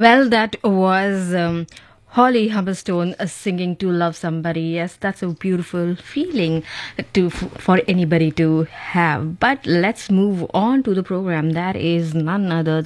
Well, that was Holly Humberstone singing to love somebody. Yes, that's a beautiful feeling for anybody to have. But let's move on to the program. That is none other